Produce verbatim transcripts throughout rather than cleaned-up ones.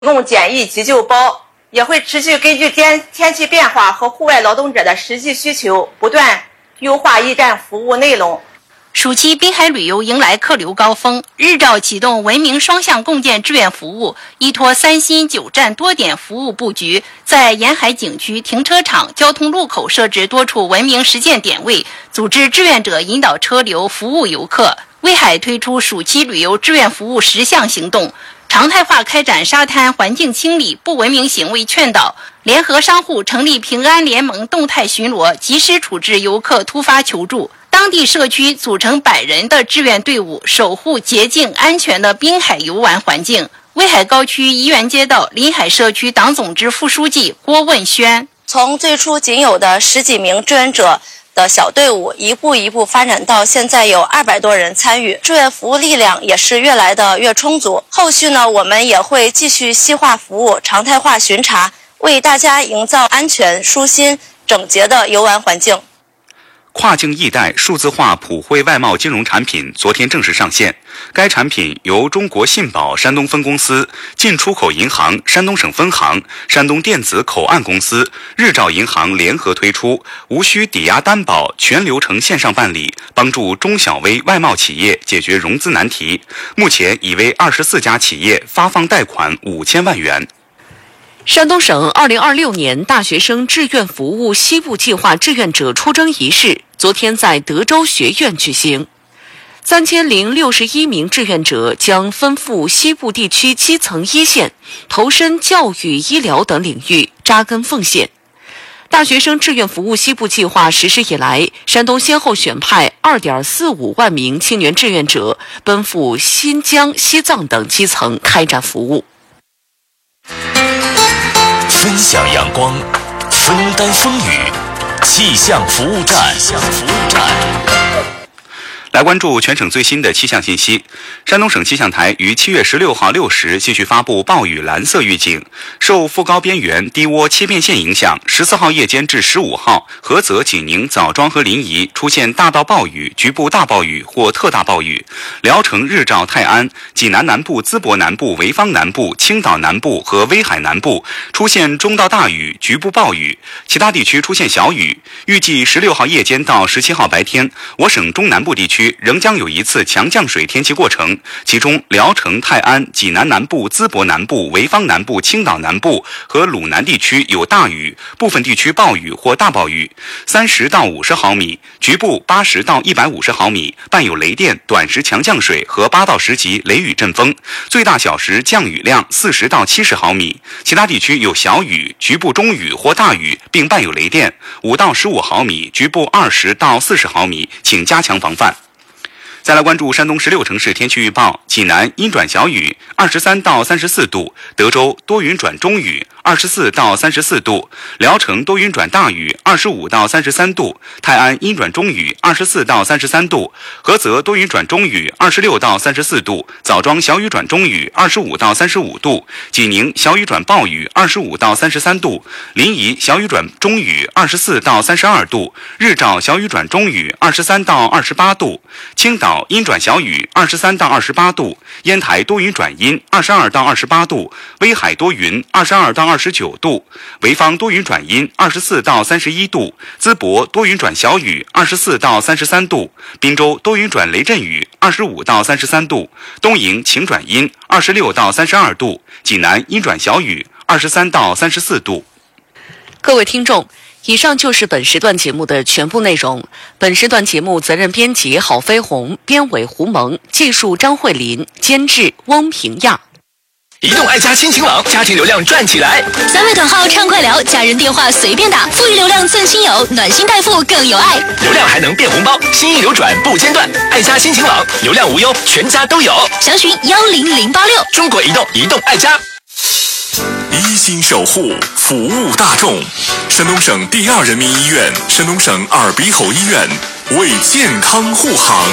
供检疫急救包，也会持续根据天天气变化和户外劳动者的实际需求，不断优化驿站服务内容。 暑期滨海旅游迎来客流高峰，日照启动文明双向共建志愿服务，依托三新九站多点服务布局，在沿海景区、停车场、交通路口设置多处文明实践点位，组织志愿者引导车流服务游客。威海推出暑期旅游志愿服务十项行动，常态化开展沙滩环境清理、不文明行为劝导，联合商户成立平安联盟动态巡逻，及时处置游客突发求助。当地社区组成百人的志愿队伍，守护洁净安全的滨海游玩环境。威海高区怡园街道临海社区党总支副书记郭问轩： 从最初仅有的十几名志愿者的小队伍，一步一步发展到现在有二百多人参与，志愿服务力量也是越来的越充足。后续呢，我们也会继续细化服务，常态化巡查，为大家营造安全、舒心、整洁的游玩环境。 跨境易贷数字化普惠外贸金融产品昨天正式上线。该产品由中国信保山东分公司、进出口银行山东省分行、山东电子口岸公司、日照银行联合推出，无需抵押担保，全流程线上办理，帮助中小微外贸企业解决融资难题。目前已为二十四家企业发放贷款五千万元。 山东省二零二六年大学生志愿服务西部计划志愿者出征仪式昨天在德州学院举行。三千零六十一名志愿者将奔赴西部地区基层一线，投身教育、医疗等领域，扎根奉献。大学生志愿服务西部计划实施以来，山东先后选派二点四五万名青年志愿者奔赴新疆、西藏等基层开展服务。 分享阳光，分担风雨，气象服务站。气象服务站。 来关注全省最新的气象信息。山东省气象台于七月十六号六时继续发布暴雨蓝色预警，受副高边缘低涡切变线影响，十四号夜间至十五号，菏泽、济宁、枣庄和临沂出现大到暴雨、局部大暴雨或特大暴雨；聊城、日照、泰安、济南南部、淄博南部、潍坊南部、青岛南部和威海南部出现中到大雨、局部暴雨，其他地区出现小雨。预计十六号夜间到十七号白天，我省中南部地区仍将有一次强降水天气过程，其中聊城、泰安、济南南部、淄博南部、潍坊南部、青岛南部和鲁南地区有大雨，部分地区暴雨或大暴雨，三十到五十毫米，局部八十到一百五十毫米，伴有雷电、短时强降水和八到十级雷雨阵风，最大小时降雨量四十到七十毫米，其他地区有小雨、局部中雨或大雨，并伴有雷电，五到十五毫米，局部二十到四十毫米，请加强防范。再来关注山东十六城市天气预报：济南阴转小雨，二十三到三十四度；德州多云转中雨，二十四到三十四度；聊城多云转大雨，二十五到三十三度；泰安阴转中雨，二十四到三十三度；菏泽多云转中雨，二十六到三十四度；枣庄小雨转中雨，二十五到三十五度；济宁小雨转暴雨，二十五到三十三度；临沂小雨转中雨，二十四到三十二度；日照小雨转中雨，二十三到二十八度；青岛阴转小雨，二十三到二十八度；烟台多云转阴，二十二到二十八度；威海多云，二十二到二十九度；潍坊多云转阴，二十四到三十一度；淄博多云转小雨，二十四到三十三度；滨州多云转雷阵雨，二十五到三十三度；东营晴转阴，二十六到三十二度；济南阴转小雨，二十三到三十四度。 各位听众，以上就是本时段节目的全部内容。本时段节目责任编辑郝飞鸿，编委胡萌，技术张慧琳，监制翁平亚。 移动爱家亲情网，家庭流量赚起来！ 三位同号畅快聊，家人电话随便打，富裕流量赠亲友，暖心代付更有爱。 流量还能变红包，心意流转不间断。爱家亲情网，流量无忧，全家都有。 详询幺零零八六。 中国移动，移动爱家。一心守护，服务大众。山东省第二人民医院、山东省耳鼻喉医院为健康护航。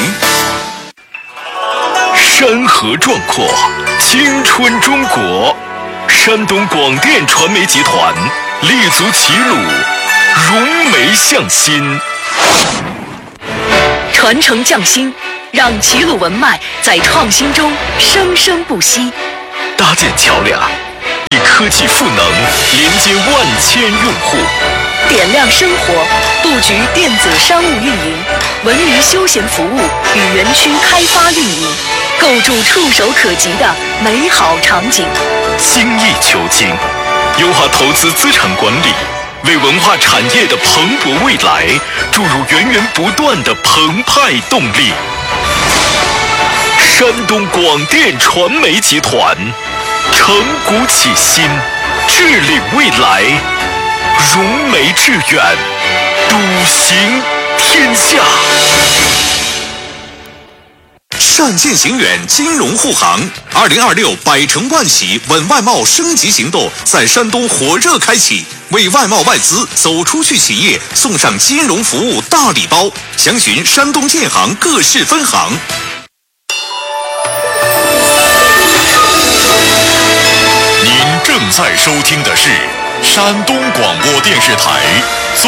山河壮阔，青春中国。山东广电传媒集团立足齐鲁，融媒向心， 传承匠心，让齐鲁文脉在创新中生生不息。 搭建桥梁， 科技赋能，连接万千用户。 点亮生活，布局电子商务运营、文娱休闲服务与园区开发运营，构筑触手可及的美好场景。 精益求精，优化投资资产管理，为文化产业的蓬勃未来注入源源不断的澎湃动力。山东广电传媒集团承股启新，治理未来，融媒致远，笃行天下。 单县行远金融护航，二零二六百城万喜稳外贸升级行动在山东火热开启，为外贸外资走出去企业送上金融服务大礼包，详询山东建行各市分行。 您正在收听的是山东广播电视台